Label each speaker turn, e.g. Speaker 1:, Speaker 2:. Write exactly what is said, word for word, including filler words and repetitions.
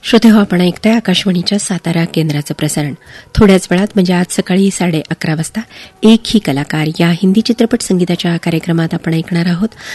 Speaker 1: श्रोते हो, आपण ऐकताय आकाशवाणीच्या सातारा केंद्राचं प्रसारण. थोड्याच वेळात म्हणजे आज सकाळी साडे अकरा वाजता एक ही कलाकार या हिंदी चित्रपट संगीताच्या कार्यक्रमात आपण ऐकणार आहोत